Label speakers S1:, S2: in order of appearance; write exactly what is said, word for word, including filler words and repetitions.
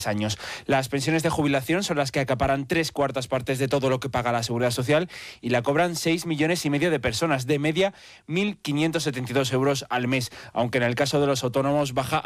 S1: años. Las pensiones de jubilación son las que acaparan tres cuartas partes de todo lo que paga la Seguridad Social y la cobran seis millones y medio de personas, de media mil quinientos setenta y dos euros al mes, aunque en el caso de los autónomos baja